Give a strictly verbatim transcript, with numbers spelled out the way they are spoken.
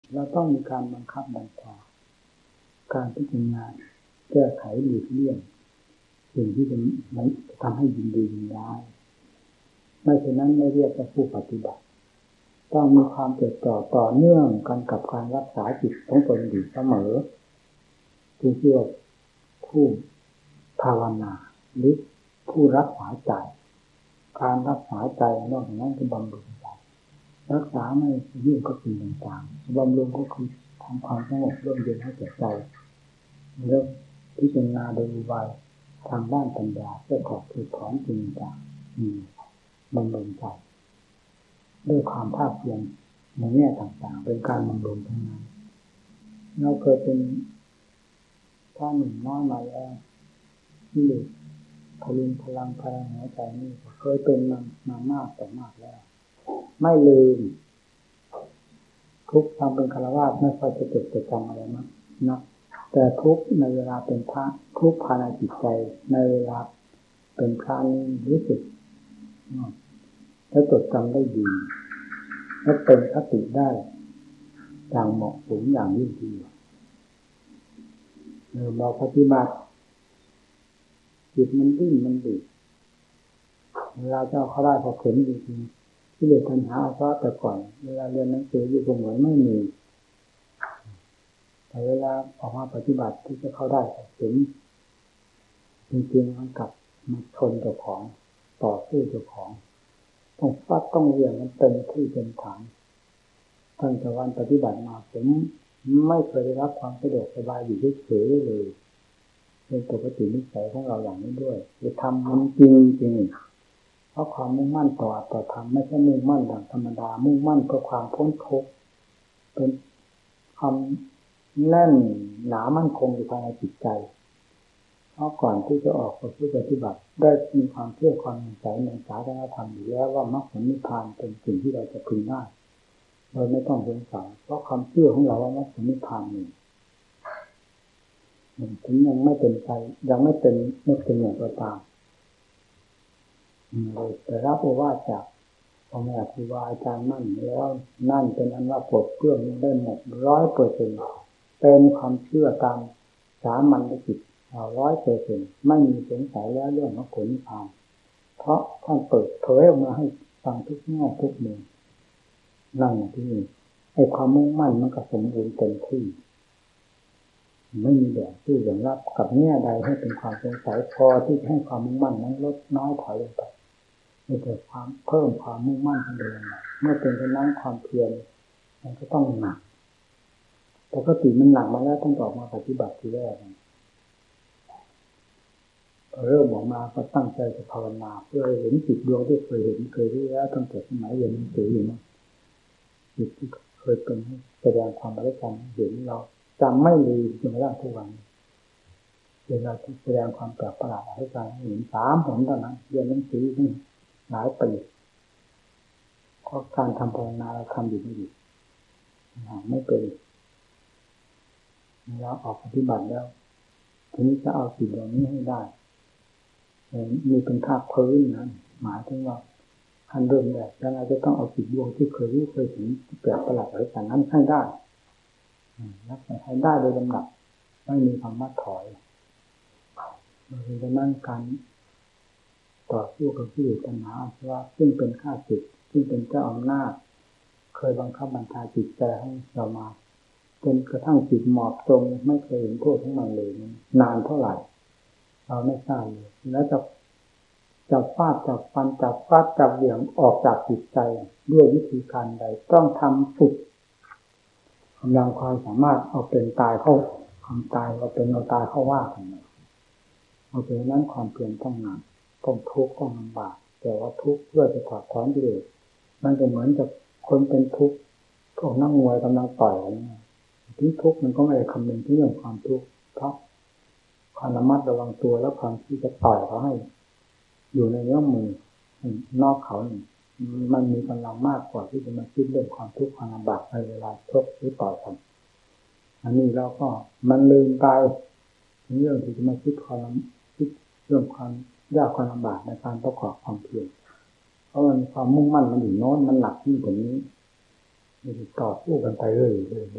เราต้องมีการบังคับบัญชาการพิจารณาแก้ไขหลีกเลี่ยงสิ่งที่จะทำให้ยินดียินร้ายไม่เช่นนั้นไม่เรียกว่าผู้ปฏิบัติต้องมีความจดจ่อต่อเนื่องกันกับการรักษาจิตของตนอยู่เสมอจึงเรียกผู้ภาวนาหรือผู้รักษาใจการรักษาใจนอกจากนั้นคือบำรุงใจรักษาไม่ยุ่งกับสิ่งต่างๆบำรุงก็คือทำความสงบร่มเย็นให้แก่ใจแล้วพิจารณาโดยอุบายทางด้านปัญญาเพื่อขอบคือถอนสิ่งต่างๆบำรุงใจด้วยความภาคเพียรในแง่ต่างๆเป็นการบำรุงทั้งนั้นเราเคยเป็นท่านหนุ่มน้อยมาแล้วที่พลุงพลังพลังหัวใจนี่เคยเป็นมามามากต่อมากแล้วไม่ลืมทุกทำเป็นคฤหัสถ์ไม่ค่อยจะจดจะจำอะไรนะนะแต่ทุกในเวลาเป็นพระทุกภายในจิตใจในเวลาเป็นพระนี่รู้สึกและจดจำได้ดีและเป็นคติได้อย่างเหมาะสมอย่างยิ่งดีเออเราปฏิบัติจิตมันดิ้นมันดิบเวลาเจ้าเขาได้พอเข็มจริงๆที่เรียนปัญหาเอาเพราะแต่ก่อนเวลาเรียนหนังสืออยู่ตรงไหนไม่มีแต่เวลาออกมาปฏิบัติที่จะเข้าได้เข็มจริงๆมันกลับมาชนเจ้าของต่อสู้เจ้าของต้องฟัดต้องเรียนมันเต็มที่เต็มฐานตั้งแต่วันปฏิบัติมาผมไม่เคยได้รับความสะดวกสบายอยู่เฉยๆเลยเป็นปกตินิสัยของเราอย่างนี้ด้วยจะทำมันจริงจริงเพราะความมุ่งมั่นต่อต่อธรรมไม่ใช่มุ่งมั่นอย่างธรรมดามุ่งมั่นเพื่อความพ้นทุกข์เป็นความแน่นหนามั่นคงอยู่ภายในจิตใจเพราะก่อนที่จะออกไปปฏิบัติได้มีความเชื่อความใส่ในศาสนาธรรมอยู่แล้วว่ามรรคผลนิพพานเป็นสิ่งที่เราจะพึงได้โดยไม่ต้องสงสัยเพราะความเชื่อของเราว่ามรรคผลนิพพานนี่ถึงยังไม่เป็นใจยังไม่เป็นไม่เป็นอย่างก็ตามเลยไปรับโอวาทจากพ่อแม่ครูบาอาจารย์มั่นแล้วนั่นเป็นอันว่าปลดเปลื้องได้หมดร้อยเปอร์เซ็นต์เป็นความเชื่อตามสามัญจิตเราร้อยเปอร์เซ็นต์ไม่มีสงสัยแล้วเรื่องมรรคผลนิพพานเพราะท่านเปิดเผยออกมาให้ฟังทุกแง่ทุกมุมนั่นที่นี่ไอ้ความมุ่งมั่นมันก็สมบูรณ์เต็มที่ไม่มีแบบที่จะรับกับแง่ใดให้เป็นความสงสัยพอที่จะให้ความมุ่งมั่นนั้นลดน้อยถอยลงไปมีแต่ความเพิ่มความมุ่งมั่นขึ้นไปเมื่อเป็นเช่นนั้นความเพียรมันก็ต้องหนักปกติมันหนักมาแล้วต้องออกมาปฏิบัติทีแรกเริ่มออกมาก็ตั้งใจจะภาวนาเพื่อเห็นจิตดวงที่เคยเห็นเคยรู้แล้วตั้งแต่สมัยเรียนหนังสืออยู่นะจิตที่เคยเป็นแสดงความบริสุทธิ์เห็นเราจำไม่ลืมจนกระทั่งทุกวันเวลาที่แสดงความแปลกประหลาดให้การเห็นสามผลเท่านั้นเรียนหนังสือนี่หลายปีเพราะการทำภาวนาเราทำอยู่ไม่ดีไม่เป็นเราออกปฏิบัติแล้วทีนี้จะเอาสิ่งเหล่านี้ให้ได้มีเป็นภาคพื้นนะหมายถึงว่าอันเริ่มแรกแล้วเราจะต้องเอาสิ่งดวงที่เคยรู้เคยเห็นแปลกประหลาดให้การนั้นให้ได้รักษาให้ได้โดยลำดับไม่มีความมัดถอยดังนั้นการต่อสู้กับกิเลสตัณหาอาสวะซึ่งเป็นข้าศึกซึ่งเป็นเจ้าอำนาจเคยบังคับบัญชาจิตใจให้เรามาจนกระทั่งจิตหมอบตรงไม่เคยเห็นโทษของมันเลยนานเท่าไหร่เราไม่ทราบเลยแล้วจะจับฟาดจับฟันจับฟาดจับเหวี่ยงออกจากจิตใจด้วยวิธีการใดต้องทำฝึกกำลังความสามารถเอาเป็นตายเข้าความตายเราเป็นเราตายเข้าว่ากันเอาเป็นนั้นความเปลี่ยนต้องหนักต้องทุกข์ต้องลำบากแต่ว่าทุกข์เพื่อจะถอดถอนกิเลสมันก็เหมือนกับคนเป็นทุกข์พวกนักมวยกำลังต่อยกันที่ทุกข์มันก็ไม่ได้คำนึงถึงเรื่องความทุกข์เพราะความระมัดระวังตัวและความที่จะต่อยเขาให้อยู่ในเนื้อมือนอกเขามันมีกำลังมากกว่าที่จะมาคิดเรื่องความทุกข์ความลำบากในเวลาชกหรือต่อยกันอันนี้เราก็มันลืมไปเรื่องที่จะมาคิดความคิดเรื่องความยากความลำบากในการประกอบความเพียรเพราะมันความมุ่งมั่นมันอยู่โน้นมันหนักที่ตรงนี้มันต่อสู้กันไปเรื่อย